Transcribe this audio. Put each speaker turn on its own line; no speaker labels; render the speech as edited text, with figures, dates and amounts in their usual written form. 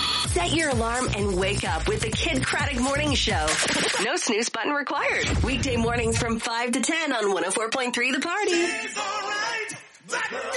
Set your alarm and wake up with the Kid Craddock Morning Show. No snooze button required. Weekday mornings from 5 to 10 on 104.3 The Party.